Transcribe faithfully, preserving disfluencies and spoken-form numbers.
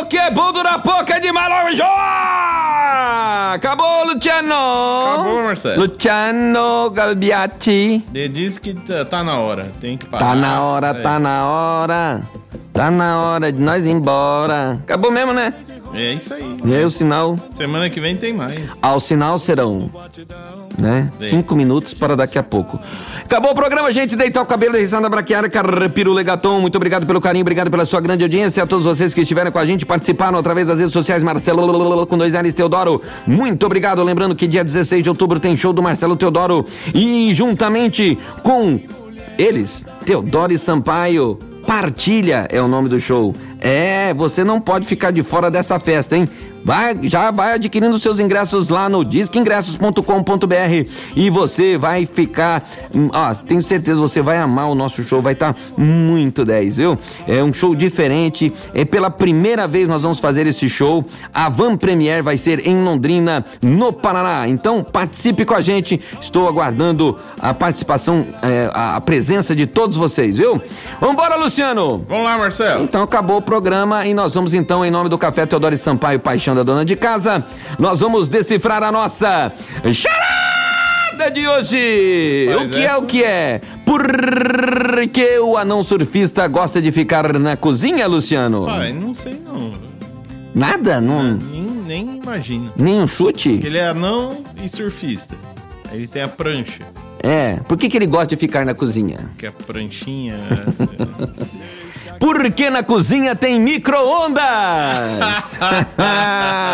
que é bom durar pouco é demais, acabou, Luciano. Acabou, Marcelo. Luciano Galbiati. Ele disse que tá, tá na hora, tem que parar. Tá na hora, é. tá na hora. Tá na hora de nós ir embora. Acabou mesmo, né? É isso aí. E aí o sinal? Semana que vem tem mais. Ao sinal serão, né? Sim. Cinco minutos para daqui a pouco. Acabou o programa, gente. Deitar o cabelo, risada braquiária, carpiru legatom. Muito obrigado pelo carinho, obrigado pela sua grande audiência. A todos vocês que estiveram com a gente, participaram através das redes sociais. Marcelo com dois L's Teodoro. Muito obrigado. Lembrando que dia dezesseis de outubro tem show do Marcelo Teodoro. E juntamente com eles, Teodoro e Sampaio. Partilha é o nome do show. É, você não pode ficar de fora dessa festa, hein? Vai, já vai adquirindo seus ingressos lá no disque ingressos ponto com ponto b r e você vai ficar, ó, tenho certeza, você vai amar o nosso show, vai estar tá muito dez, viu? É um show diferente, é pela primeira vez nós vamos fazer esse show, a Van Premier vai ser em Londrina, no Paraná, então participe com a gente, estou aguardando a participação, é, a presença de todos vocês, viu? Vambora, Luciano! Vamos lá, Marcelo. Então acabou o programa e nós vamos então, em nome do Café Teodoro e Sampaio, Paixão da Dona de Casa, nós vamos decifrar a nossa charada de hoje. Faz o que essa. é o que é? Por que o anão surfista gosta de ficar na cozinha, Luciano? Pai, não sei não. Nada? Não, Nem, nem imagino. nem um chute? Ele é anão e surfista. Aí ele tem a prancha. É, por que que ele gosta de ficar na cozinha? Que a pranchinha... Porque na cozinha tem micro-ondas!